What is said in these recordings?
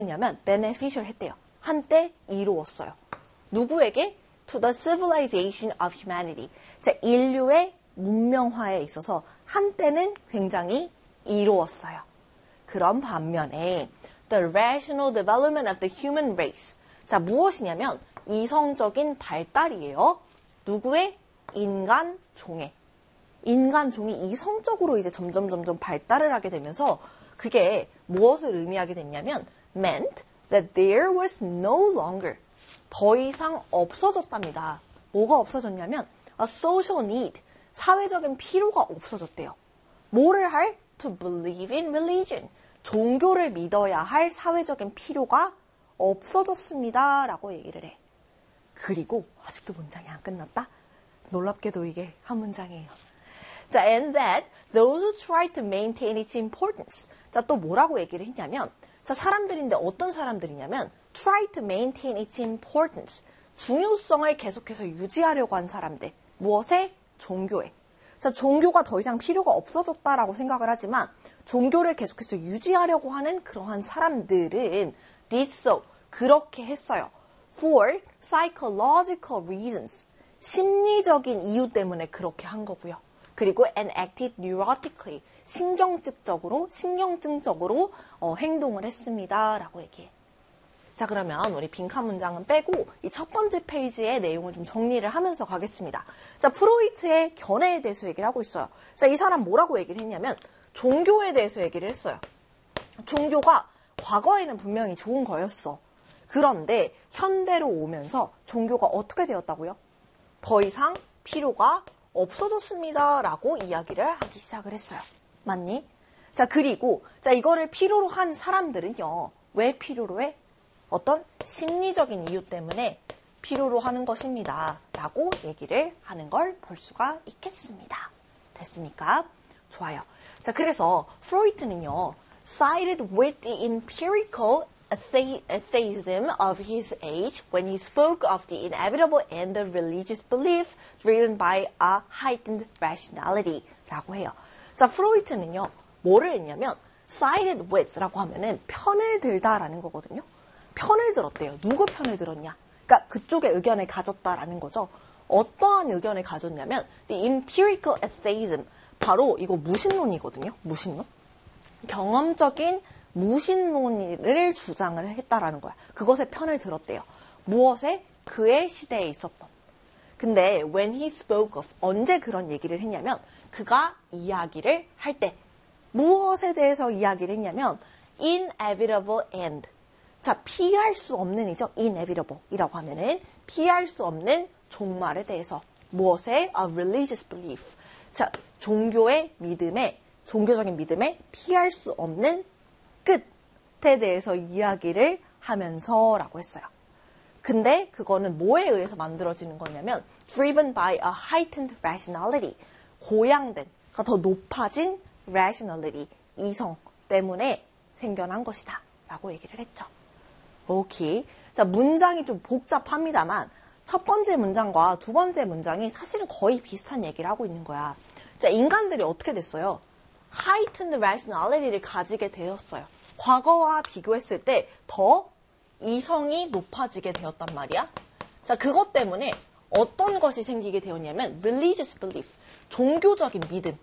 냐면 beneficial 했대요. 한때 이로웠어요. 누구에게? To the civilization of humanity. 자, 인류의 문명화에 있어서 한때는 굉장히 이로웠어요. 그런 반면에 the rational development of the human race. 자, 무엇이냐면 이성적인 발달이에요. 누구의? 인간종의. 인간종이 이성적으로 이제 점점 발달을 하게 되면서 그게 무엇을 의미하게 됐냐면 meant that there was no longer 더 이상 없어졌답니다. 뭐가 없어졌냐면 a social need 사회적인 필요가 없어졌대요. 뭐를 할? To believe in religion 종교를 믿어야 할 사회적인 필요가 없어졌습니다. 라고 얘기를 해. 그리고 아직도 문장이 안 끝났다? 놀랍게도 이게 한 문장이에요. 자, and that those who try to maintain its importance. 자, 또 뭐라고 얘기를 했냐면 자, 사람들인데 어떤 사람들이냐면 try to maintain its importance. 중요성을 계속해서 유지하려고 한 사람들. 무엇에? 종교에. 자, 종교가 더 이상 필요가 없어졌다라고 생각을 하지만 종교를 계속해서 유지하려고 하는 그러한 사람들은 did so. 그렇게 했어요. For psychological reasons. 심리적인 이유 때문에 그렇게 한 거고요. 그리고 and acted neurotically. 신경증적으로 행동을 했습니다. 라고 얘기해. 자, 그러면 우리 빈칸 문장은 빼고 이 첫 번째 페이지의 내용을 좀 정리를 하면서 가겠습니다. 자, 프로이트의 견해에 대해서 얘기를 하고 있어요. 자, 이 사람 뭐라고 얘기를 했냐면 종교에 대해서 얘기를 했어요. 종교가 과거에는 분명히 좋은 거였어. 그런데 현대로 오면서 종교가 어떻게 되었다고요? 더 이상 필요가 없어졌습니다. 라고 이야기를 하기 시작을 했어요. 맞니? 자, 그리고 자, 이거를 필요로 한 사람들은요. 왜 필요로 해? 어떤 심리적인 이유 때문에 필요로 하는 것입니다. 라고 얘기를 하는 걸 볼 수가 있겠습니다. 됐습니까? 좋아요. 자, 그래서 프로이트는요. sided with the empirical atheism of his age when he spoke of the inevitable end of religious belief driven by a heightened rationality 라고 해요. 자, 프로이트는요. 뭐를 했냐면 sided with라고 하면은 편을 들다라는 거거든요. 편을 들었대요. 누구 편을 들었냐? 그러니까 그쪽의 의견을 가졌다라는 거죠. 어떠한 의견을 가졌냐면 the empirical atheism 바로 이거 무신론이거든요. 무신론. 경험적인 무신론을 주장을 했다라는 거야. 그것에 편을 들었대요. 무엇에? 그의 시대에 있었던. 근데 when he spoke of 언제 그런 얘기를 했냐면 그가 이야기를 할 때 무엇에 대해서 이야기를 했냐면 inevitable end. 자, 피할 수 없는 이죠. inevitable 이라고 하면은 피할 수 없는 종말에 대해서 무엇에? a religious belief. 자, 종교적인 믿음에 피할 수 없는 끝에 대해서 이야기를 하면서라고 했어요. 근데 그거는 뭐에 의해서 만들어지는 거냐면 driven by a heightened rationality. 고양된, 그러니까 더 높아진 rationality, 이성 때문에 생겨난 것이다. 라고 얘기를 했죠. 오케이. 자, 문장이 좀 복잡합니다만 첫 번째 문장과 두 번째 문장이 사실은 거의 비슷한 얘기를 하고 있는 거야. 자, 인간들이 어떻게 됐어요? heightened rationality를 가지게 되었어요. 과거와 비교했을 때 더 이성이 높아지게 되었단 말이야. 자, 그것 때문에 어떤 것이 생기게 되었냐면 religious belief, 종교적인 믿음.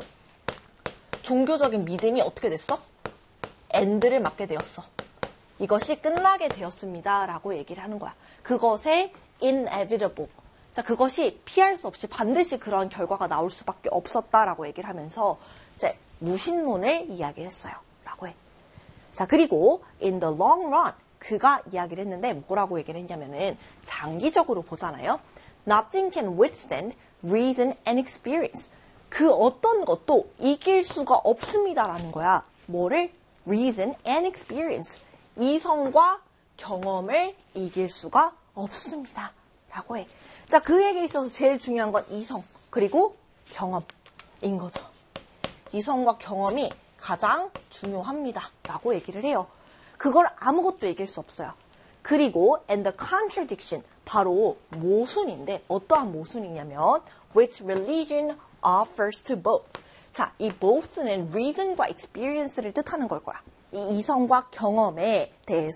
종교적인 믿음이 어떻게 됐어? end를 맞게 되었어. 이것이 끝나게 되었습니다. 라고 얘기를 하는 거야. 그것의 inevitable. 자, 그것이 피할 수 없이 반드시 그런 결과가 나올 수밖에 없었다라고 얘기를 하면서 이제 무신론을 이야기를 했어요. 라고 해. 자, 그리고 in the long run 그가 이야기를 했는데 뭐라고 얘기를 했냐면은 장기적으로 보잖아요. Nothing can withstand reason and experience. 그 어떤 것도 이길 수가 없습니다라는 거야. 뭐를? Reason and experience. 이성과 경험을 이길 수가 없습니다. 라고 해. 자, 그에게 있어서 제일 중요한 건 이성, 그리고 경험인 거죠. 이성과 경험이 가장 중요합니다. 라고 얘기를 해요. 그걸 아무것도 이길 수 없어요. 그리고 and the contradiction, 바로 모순인데 어떠한 모순이냐면 which religion offers to both. 자, 이 both는 reason과 experience를 뜻하는 걸 거야. 이 이성과 경험에 대해서